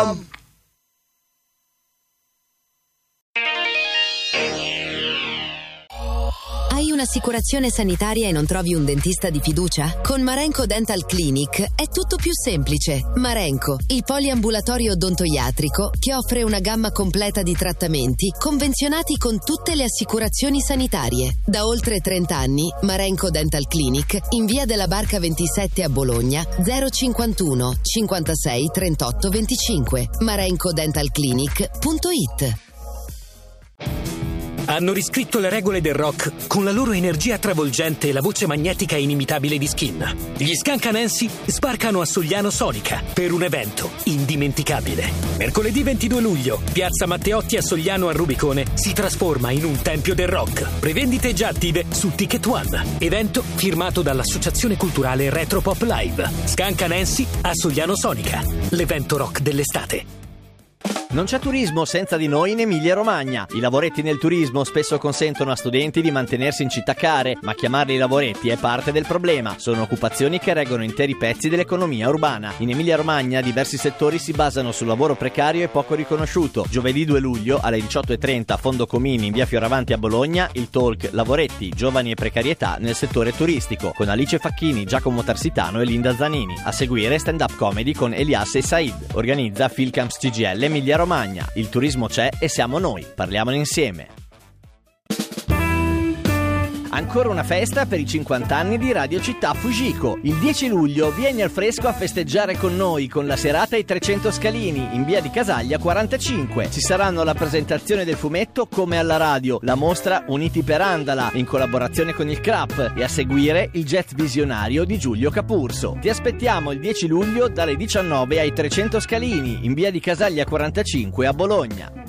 Pam. Hai un'assicurazione sanitaria e non trovi un dentista di fiducia? Con Marenco Dental Clinic è tutto più semplice. Marenco, il poliambulatorio odontoiatrico che offre una gamma completa di trattamenti convenzionati con tutte le assicurazioni sanitarie. Da oltre 30 anni, Marenco Dental Clinic in via della Barca 27 a Bologna 051 56 38 25 marencodentalclinic.it. Hanno riscritto le regole del rock con la loro energia travolgente e la voce magnetica inimitabile di Skin. Gli Scancanensi sbarcano a Sogliano Sonica per un evento indimenticabile. Mercoledì 22 luglio, Piazza Matteotti a Sogliano a Rubicone si trasforma in un tempio del rock. Prevendite già attive su Ticket One. Evento firmato dall'Associazione Culturale Retro Pop Live. Scancanensi a Sogliano Sonica. L'evento rock dell'estate. Non c'è turismo senza di noi in Emilia-Romagna. I lavoretti nel turismo spesso consentono a studenti di mantenersi in città care, ma chiamarli lavoretti è parte del problema. Sono occupazioni che reggono interi pezzi dell'economia urbana. In Emilia-Romagna diversi settori si basano sul lavoro precario e poco riconosciuto. Giovedì 2 luglio alle 18:30 a Fondo Comini in via Fioravanti a Bologna il talk Lavoretti, giovani e precarietà nel settore turistico con Alice Facchini, Giacomo Tarsitano e Linda Zanini. A seguire stand-up comedy con Elias e Said. Organizza Philcamps CGL Emilia-Romagna. Il turismo c'è e siamo noi. Parliamone insieme. Ancora una festa per i 50 anni di Radio Città Fujiko. Il 10 luglio vieni al fresco a festeggiare con noi con la serata ai 300 Scalini in via di Casaglia 45. Ci saranno la presentazione del fumetto Come alla radio, la mostra Uniti per Andala in collaborazione con il CRAP e a seguire il jazz visionario di Giulio Capurso. Ti aspettiamo il 10 luglio dalle 19 ai 300 Scalini in via di Casaglia 45 a Bologna.